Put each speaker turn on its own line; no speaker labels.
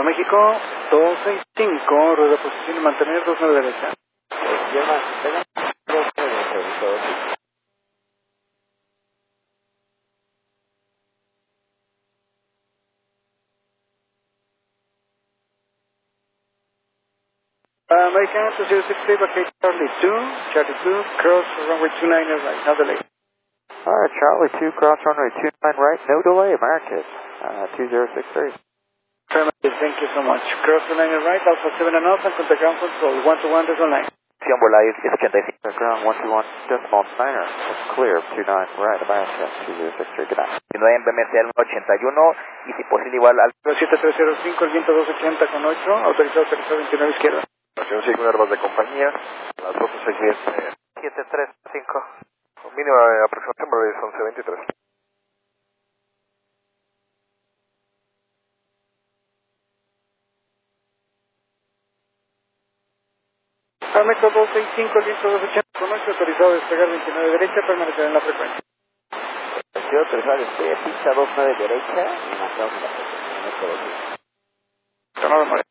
México, 265, rueda de posición y mantener 29 derecha.
Izquierda, pega, 29 derecha,
American 2063, vacate Charlie 2, cross runway 29 right, no delay.
Alright, Charlie 2, cross runway 29 right, no delay, American, 2063.
Thank you so much. Cross 29 right, Alpha 7 and Alpha, contact ground control, 121 decimal 9.
Volaí is 85. Ground 121 decimal 9er. Clear 29 right, American 2063. Good night.
19 en BMC 81 y si posible igual al
7305, el viento 280 con 8, autorizado 29 izquierda.
Nación 5 Airbus de compañía, las 12
735.
mínima aproximación por el 1123.
México 265, el viento 280 con 8, autorizado a despegar 29 derecha, permanecer en la frecuencia.
Estoy autorizado, estoy a pista 29 derecha y marcamos la frecuencia.
Tomado,